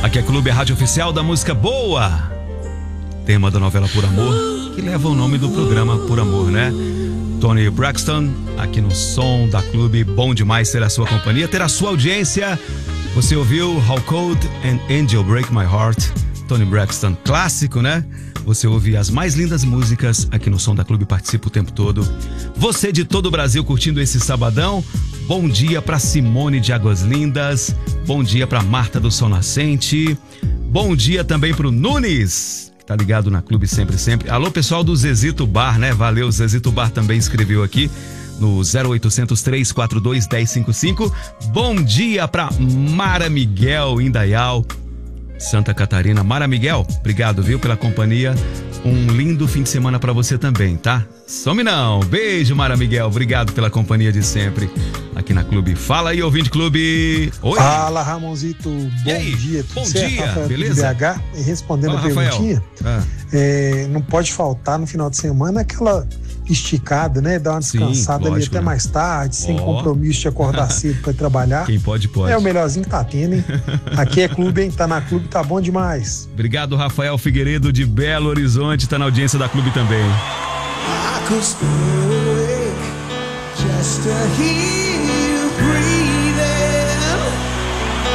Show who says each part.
Speaker 1: Aqui é Clube, a rádio oficial da música boa. Tema da novela Por Amor, que leva o nome do programa Por Amor, né? Toni Braxton, aqui no som da Clube. Bom demais ter a sua companhia, ter a sua audiência. Você ouviu How Cold an Angel Break My Heart, Toni Braxton, clássico, né? Você ouve as mais lindas músicas aqui no som da Clube, participa o tempo todo. Você de todo o Brasil curtindo esse sabadão. Bom dia para Simone de Águas Lindas. Bom dia para Marta do Sol Nascente. Bom dia também pro Nunes, que tá ligado na Clube sempre, sempre. Alô, pessoal do Zezito Bar, né? Valeu, Zezito Bar também escreveu aqui no 0800 342 1055. Bom dia pra Mara Miguel, Indaial, Santa Catarina. Mara Miguel, obrigado, viu, pela companhia. Um lindo fim de semana pra você também, tá? Some não. Beijo, Mara Miguel. Obrigado pela companhia de sempre aqui na Clube. Fala aí, ouvinte Clube. Oi.
Speaker 2: Fala, Ramonzito. Bom dia.
Speaker 1: Bom
Speaker 2: certo?
Speaker 1: dia,
Speaker 2: Rafael,
Speaker 1: beleza?
Speaker 2: BH, e respondendo
Speaker 1: Fala,
Speaker 2: a perguntinha,
Speaker 1: Rafael.
Speaker 2: não pode faltar no final de semana aquela esticada, né? Dar uma descansada. Sim, lógico, ali até, né, mais tarde, sem compromisso de acordar cedo pra ir trabalhar.
Speaker 1: Quem pode, pode.
Speaker 2: É o melhorzinho que tá tendo, hein? Aqui é Clube, hein? Tá na Clube, tá bom demais.
Speaker 1: Obrigado, Rafael Figueiredo de Belo Horizonte, tá na audiência da Clube também.
Speaker 3: I could stay awake just to hear you breathe.